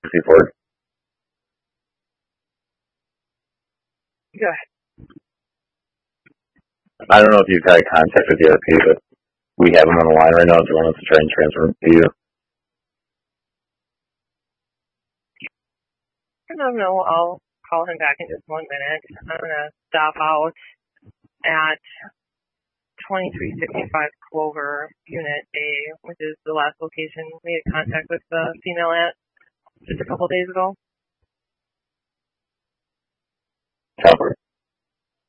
Report. Go ahead. I don't know if you've had contact with the RP, but we have him on the line right now. Do you want us to try and transfer him to you? No, I'll call him back in just 1 minute. I'm going to stop out at 2365 Clover, Unit A, which is the last location we had contact with the female at just a couple days ago. Cover.